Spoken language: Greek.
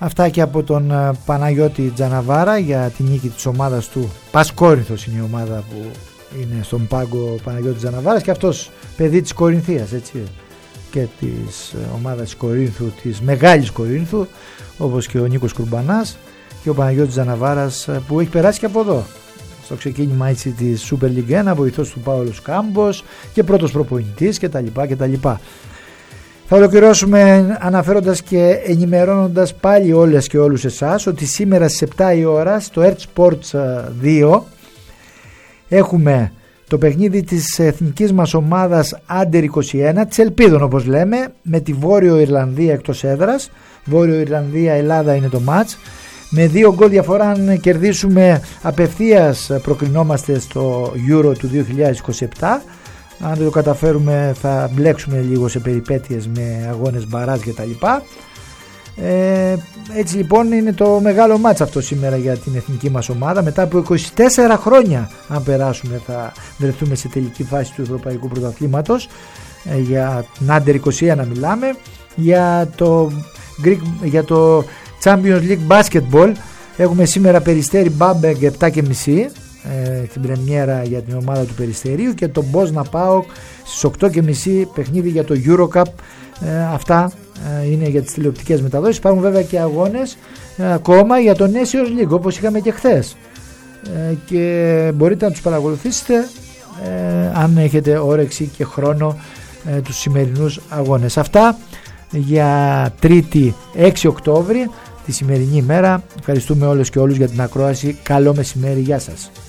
Αυτά και από τον Παναγιώτη Τζαναβάρα για τη νίκη της ομάδας του. Πασκόρινθος είναι η ομάδα που είναι στον πάγκο Παναγιώτη Τζαναβάρας και αυτός παιδί της Κορινθίας, έτσι, και της ομάδας Κορίνθου, της Μεγάλης Κορίνθου, όπως και ο Νίκος Κουρμπανάς και ο Παναγιώτης Τζαναβάρας που έχει περάσει και από εδώ στο ξεκίνημα, έτσι, της Super League 1, βοηθός του Πάολος Κάμπος και πρώτος προπονητής κτλ. Θα ολοκληρώσουμε αναφέροντας και ενημερώνοντας πάλι όλες και όλους εσάς ότι σήμερα στις 7 η ώρα στο Earth Sports 2 έχουμε το παιχνίδι της εθνικής μας ομάδας Under 21, της Ελπίδων όπως λέμε, με τη Βόρειο Ιρλανδία εκτός έδρας. Βόρειο Ιρλανδία Ελλάδα είναι το μάτς. Με 2 γκολ διαφορά, αν κερδίσουμε απευθείας προκρινόμαστε στο Euro του 2027. Αν δεν το καταφέρουμε θα μπλέξουμε λίγο σε περιπέτειες με αγώνες μπαράζ και τα λοιπά. Έτσι λοιπόν είναι το μεγάλο μάτς αυτό σήμερα για την εθνική μας ομάδα. Μετά από 24 χρόνια, αν περάσουμε, θα βρεθούμε σε τελική φάση του Ευρωπαϊκού Πρωταθλήματος. Για την Under 21 μιλάμε. Για το Champions League Basketball έχουμε σήμερα Περιστέρι Μπάμπεγκ 7.30 την πρεμιέρα για την ομάδα του Περιστερίου, και το Μπόσνα ΠΑΟΚ στις 8.30 παιχνίδι για το Eurocup. Αυτά είναι για τις τηλεοπτικές μεταδόσεις. Υπάρχουν βέβαια και αγώνες ακόμα για το Nations League όπως είχαμε και χθες, και μπορείτε να τους παρακολουθήσετε αν έχετε όρεξη και χρόνο τους σημερινούς αγώνες. Αυτά για Τρίτη 6 Οκτώβρη, τη σημερινή ημέρα. Ευχαριστούμε όλους και όλους για την ακρόαση. Καλό μεσημέρι, γεια σας.